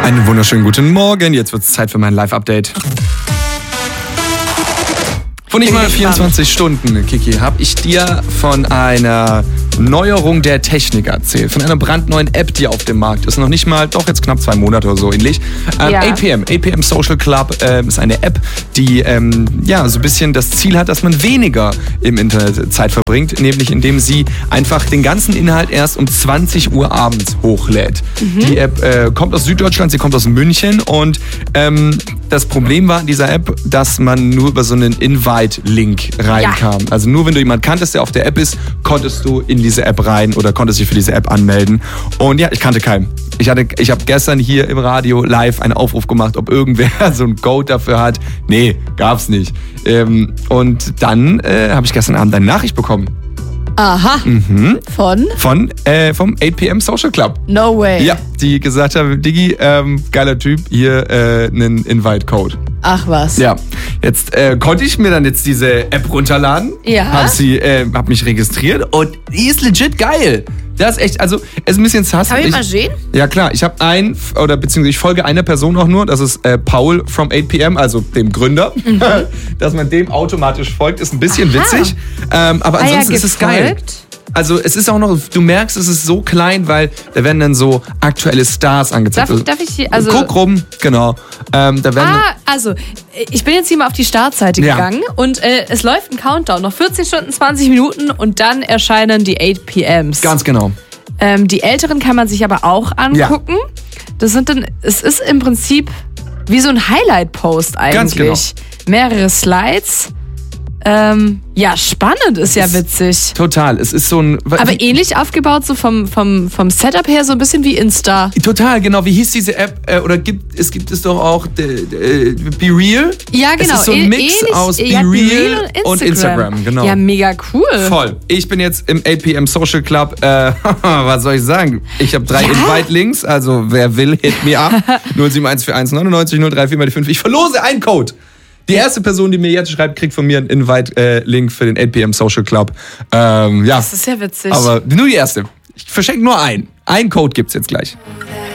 Einen wunderschönen guten Morgen. Jetzt wird es Zeit für mein Live-Update. Vor nicht mal 24 Stunden, Kiki, habe ich dir von einer Neuerung der Technik erzählt. Von einer brandneuen App, die auf dem Markt ist. Noch nicht mal, doch jetzt knapp 2 Monate oder so ähnlich. APM Social Club ist eine App, die so ein bisschen das Ziel hat, dass man weniger im Internet Zeit verbringt. Nämlich indem sie einfach den ganzen Inhalt erst um 20 Uhr abends hochlädt. Die App kommt aus Süddeutschland, sie kommt aus München. Und das Problem war in dieser App, dass man nur über so einen Invite-Link reinkam. Also nur wenn du jemanden kanntest, der auf der App ist, konntest du in diese App rein oder konntest dich für diese App anmelden. Und ja, ich kannte keinen. Ich habe gestern hier im Radio live einen Aufruf gemacht, ob irgendwer so einen Code dafür hat. Nee, gab's nicht. Und dann habe ich gestern Abend eine Nachricht bekommen. Aha. Vom 8pm Social Club. No way. Ja, die gesagt haben, Diggi, geiler Typ, hier einen Invite-Code. Ach was. Ja, jetzt konnte ich mir dann jetzt diese App runterladen. Ja. Hab mich registriert und die ist legit geil. Das ist echt, also es ist ein bisschen sass. Kann ich mal sehen? Ja klar, ich habe beziehungsweise ich folge einer Person auch nur, das ist Paul from 8pm, also dem Gründer. Dass man dem automatisch folgt, ist ein bisschen witzig. Aber ansonsten ist es geil. Also es ist auch noch, du merkst, es ist so klein, weil da werden dann so aktuelle Stars angezeigt. Darf ich hier, also... Guck rum, genau. Ich bin jetzt hier mal auf die Startseite gegangen und es läuft ein Countdown, noch 14 Stunden, 20 Minuten und dann erscheinen die 8pms. Ganz genau. Die älteren kann man sich aber auch angucken. Ja. Es ist im Prinzip wie so ein Highlight-Post eigentlich. Ganz genau. Mehrere Slides. Spannend, ist ja witzig. Total, es ist so ein... Aber ähnlich aufgebaut, so vom Setup her, so ein bisschen wie Insta. Total, genau. Wie hieß diese App? Es gibt es doch auch Be Real? Ja, genau. Es ist so ein Mix aus Be Real und Instagram. Genau. Ja, mega cool. Voll. Ich bin jetzt im 8pm Social Club. Was soll ich sagen? Ich habe 3 Invite-Links, also wer will, hit me up. 0714199 034 Ich verlose einen Code. Die erste Person, die mir jetzt schreibt, kriegt von mir einen Invite-Link für den 8pm Social Club. Das ist ja witzig. Aber nur die erste. Ich verschenke nur einen. Einen Code gibt's jetzt gleich.